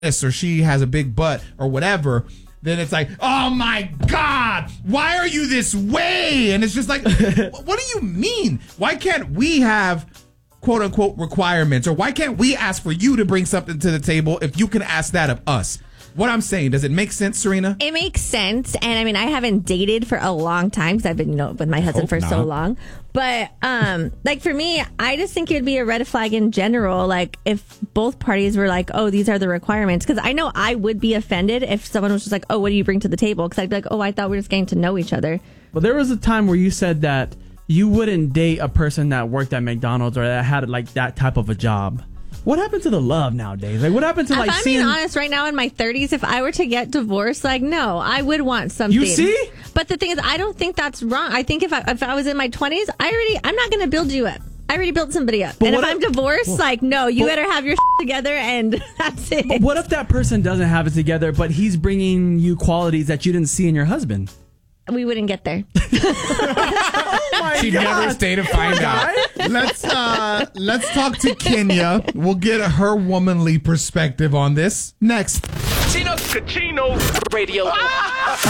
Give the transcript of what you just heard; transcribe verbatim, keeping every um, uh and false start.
this or she has a big butt or whatever, then it's like, oh my God, why are you this way? And it's just like, what do you mean? Why can't we have quote unquote requirements? Or why can't we ask for you to bring something to the table if you can ask that of us? What I'm saying, does it make sense, Serena? It makes sense. And I mean, I haven't dated for a long time because I've been, you know, with my husband for not. so long. But um, like for me, I just think it would be a red flag in general. Like if both parties were like, oh, these are the requirements. Because I know I would be offended if someone was just like, oh, what do you bring to the table? Because I'd be like, oh, I thought we were just getting to know each other. But there was a time where you said that you wouldn't date a person that worked at McDonald's or that had like that type of a job. What happened to the love nowadays? Like, what happened to like if I'm seeing? being honest, right now in my thirties, if I were to get divorced, like, no, I would want something. You see? But the thing is, I don't think that's wrong. I think if I if I was in my twenties, I already, I'm not going to build you up. I already built somebody up. But and if what I'm if- divorced, well, like, no, you but- better have your together, and that's it. But what if that person doesn't have it together, but he's bringing you qualities that you didn't see in your husband? We wouldn't get there. Oh She never stayed to find out. Let's uh, let's talk to Kenya. We'll get her womanly perspective on this next. Chino Cachino Radio. Ah!